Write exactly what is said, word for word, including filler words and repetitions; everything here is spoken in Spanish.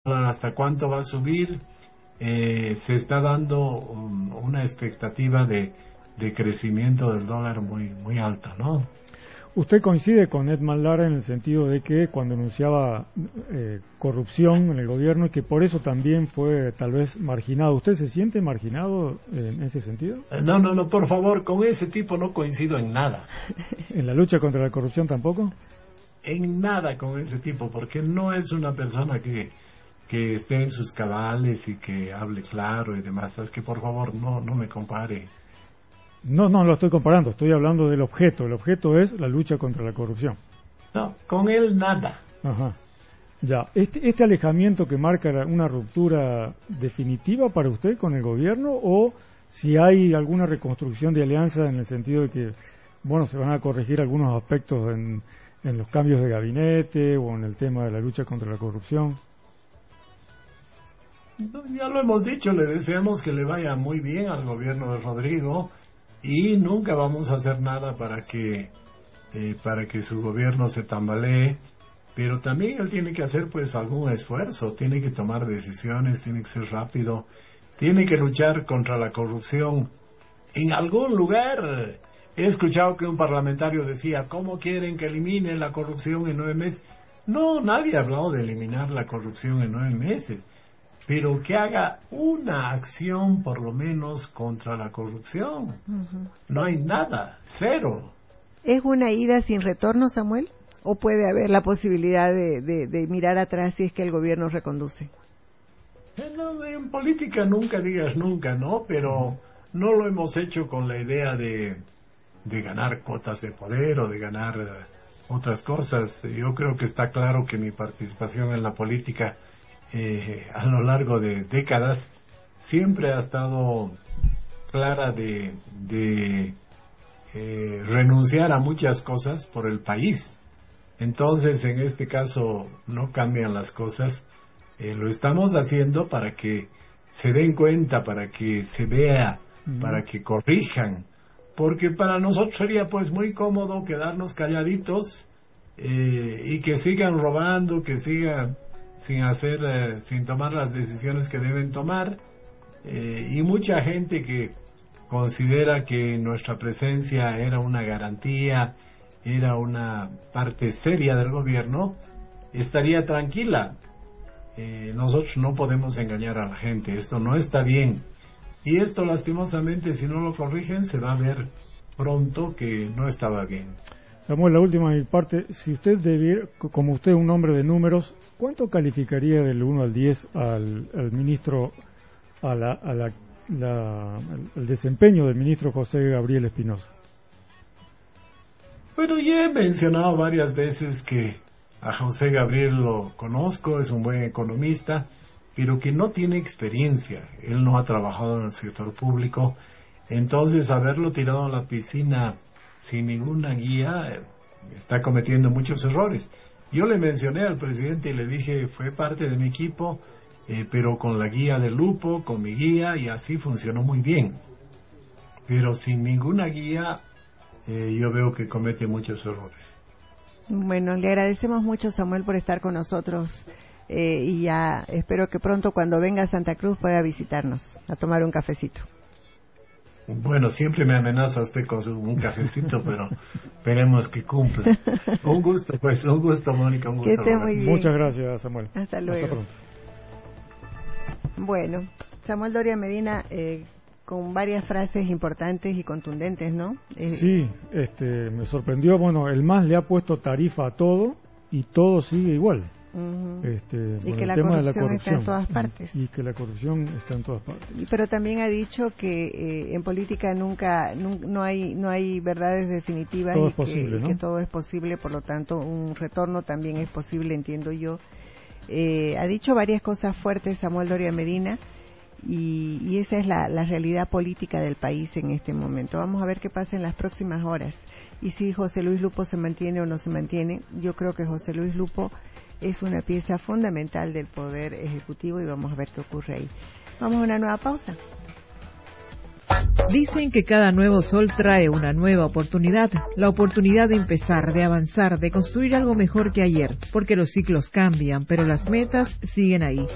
hasta cuánto va a subir. Eh, se está dando un, una expectativa de, de crecimiento del dólar muy muy alta, ¿no? ¿Usted coincide con Edman Lara en el sentido de que cuando anunciaba eh, corrupción en el gobierno y que por eso también fue tal vez marginado? ¿Usted se siente marginado en ese sentido? No, no, no, por favor, con ese tipo no coincido en nada. ¿En la lucha contra la corrupción tampoco? En nada con ese tipo, porque no es una persona que, que esté en sus cabales y que hable claro y demás. Es que por favor no, no me compare. No, no lo estoy comparando, estoy hablando del objeto. El objeto es la lucha contra la corrupción. No, con él nada. Ajá. Ya, este, este alejamiento que marca una ruptura definitiva para usted con el gobierno, o si hay alguna reconstrucción de alianza en el sentido de que, bueno, se van a corregir algunos aspectos en, en los cambios de gabinete o en el tema de la lucha contra la corrupción. No, ya lo hemos dicho, le deseamos que le vaya muy bien al gobierno de Rodrigo. Y nunca vamos a hacer nada para que eh, para que su gobierno se tambalee, pero también él tiene que hacer pues algún esfuerzo, tiene que tomar decisiones, tiene que ser rápido, tiene que luchar contra la corrupción. En algún lugar he escuchado que un parlamentario decía, ¿cómo quieren que elimine la corrupción en nueve meses? No, nadie ha hablado de eliminar la corrupción en nueve meses. Pero que haga una acción por lo menos contra la corrupción. Uh-huh. No hay nada, cero. ¿Es una ida sin retorno, Samuel? ¿O puede haber la posibilidad de, de, de mirar atrás si es que el gobierno reconduce? Eh, no, en política nunca digas nunca, ¿no? Pero no lo hemos hecho con la idea de, de ganar cuotas de poder o de ganar uh, otras cosas. Yo creo que está claro que mi participación en la política Eh, a lo largo de décadas siempre ha estado clara de, de eh, renunciar a muchas cosas por el país. Entonces, en este caso no cambian las cosas, eh, lo estamos haciendo para que se den cuenta, para que se vea, uh-huh. para que corrijan, porque para nosotros sería pues muy cómodo quedarnos calladitos eh, y que sigan robando, que sigan sin hacer, eh, sin tomar las decisiones que deben tomar, eh, y mucha gente que considera que nuestra presencia era una garantía, era una parte seria del gobierno, estaría tranquila. Eh, nosotros no podemos engañar a la gente, esto no está bien, y esto lastimosamente si no lo corrigen se va a ver pronto que no estaba bien. Samuel, la última de mi parte, si usted debiera, como usted un hombre de números, ¿cuánto calificaría del uno al diez al, al ministro, a la, a la, la, el desempeño del ministro José Gabriel Espinosa? Bueno, ya he mencionado varias veces que a José Gabriel lo conozco, es un buen economista, pero que no tiene experiencia, él no ha trabajado en el sector público, entonces haberlo tirado a la piscina sin ninguna guía, está cometiendo muchos errores. Yo le mencioné al presidente y le dije, fue parte de mi equipo, eh, pero con la guía de Lupo, con mi guía, y así funcionó muy bien. Pero sin ninguna guía, eh, yo veo que comete muchos errores. Bueno, le agradecemos mucho, Samuel, por estar con nosotros, eh, y ya espero que pronto cuando venga a Santa Cruz pueda visitarnos, a tomar un cafecito. Bueno, siempre me amenaza usted con su, un cafecito, pero esperemos que cumpla. Un gusto, pues, un gusto, Mónica, un gusto. Que esté muy bien. Muchas gracias, Samuel. Hasta luego. Hasta pronto. Bueno, Samuel Doria Medina, eh, con varias frases importantes y contundentes, ¿no? Eh, sí, este, me sorprendió. Bueno, el M A S le ha puesto tarifa a todo y todo sigue igual. Uh-huh. Este, y que el la tema corrupción, de la corrupción está en todas partes. Y que la corrupción está en todas partes. Pero también ha dicho que eh, en política nunca no, no hay no hay verdades definitivas, todo y es posible, que, ¿no? que todo es posible, por lo tanto un retorno también es posible, entiendo yo. Eh, ha dicho varias cosas fuertes Samuel Doria Medina, y, y esa es la, la realidad política del país en este momento. Vamos a ver qué pasa en las próximas horas y si José Luis Lupo se mantiene o no se mantiene. Yo creo que José Luis Lupo es una pieza fundamental del Poder Ejecutivo y vamos a ver qué ocurre ahí. Vamos a una nueva pausa. Dicen que cada nuevo sol trae una nueva oportunidad, la oportunidad de empezar, de avanzar, de construir algo mejor que ayer, porque los ciclos cambian, pero las metas siguen ahí.